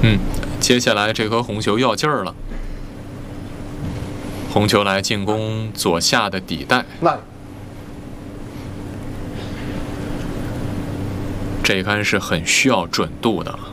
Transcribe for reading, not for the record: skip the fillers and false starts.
接下来这颗红球要劲儿了。红球来进攻左下的底带。这一杆是很需要准度的。